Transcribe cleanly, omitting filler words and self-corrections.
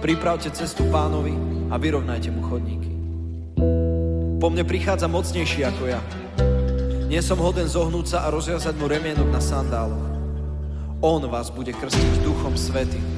Pripravte cestu Pánovi a vyrovnajte mu chodníky. Po mne prichádza mocnejší ako ja. Nie som hoden zohnúť sa a rozviazať mu remienok na sandáloch. On vás bude krstiť Duchom Svätým